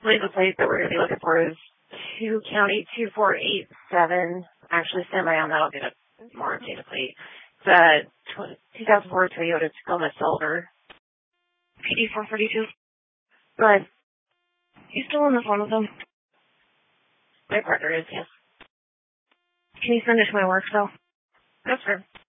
believe the plate that we're going to be looking for is 2 County 2487. Actually, stand by on that. I'll get a more updated plate. It's a 2004 Toyota Tacoma Silver. PD 432. Go ahead. You still on the phone with him? My partner is, yes. Can you send it to my work cell? Yes, sir.